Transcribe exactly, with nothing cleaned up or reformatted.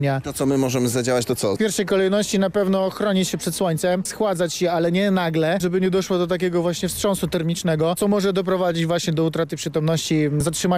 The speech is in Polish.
dnia. To co my możemy zadziałać, to co? W pierwszej kolejności na pewno chronić się przed słońcem, schładzać się, ale nie nagle, żeby nie doszło do takiego właśnie wstrząsu termicznego, co może doprowadzić właśnie do utraty przytomności, zatrzymania